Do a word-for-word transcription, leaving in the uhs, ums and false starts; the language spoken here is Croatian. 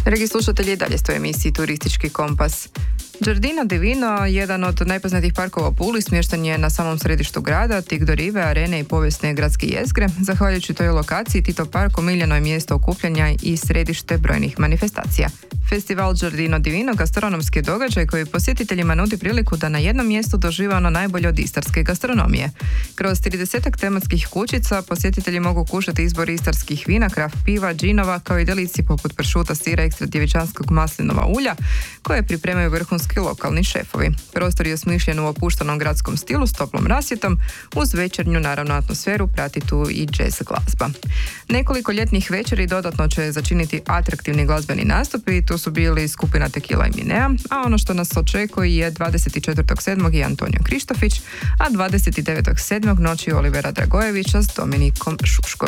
Dragi slušatelji, i dalje ste u emisiji Turistički kompas. Giardino Divino, jedan od najpoznatijih parkova u Puli, smješten je na samom središtu grada, tik do rive, arene i povijesne gradske jezgre. Zahvaljujući toj lokaciji, Tito park omiljeno je mjesto okupljanja i središte brojnih manifestacija. Festival Giardino Divino gastronomski događaj koji posjetiteljima nudi priliku da na jednom mjestu dožive ono najbolje od istarske gastronomije. Kroz tridesetak tematskih kućica posjetitelji mogu kušati izbor istarskih vina, kraft piva, džinova, kao i delicije poput pršuta, sira, ekstra djevičanskog maslinova ulja, koje pripremaju vrhunski lokalni šefovi. Prostor je osmišljen u opuštenom gradskom stilu s toplom rasvjetom, uz večernju naravno atmosferu prati tu i jazz glazba. Nekoliko ljetnih večeri dodatno će začiniti atraktivni glazbeni nastupi. Tu su bili skupina Tequila i Minea, a ono što nas očekuje je dvadeset četvrtog sedmog i Antonio Krištofić, a dvadeset devetog sedmog noći Olivera Dragojevića s Dominikom Šuškom.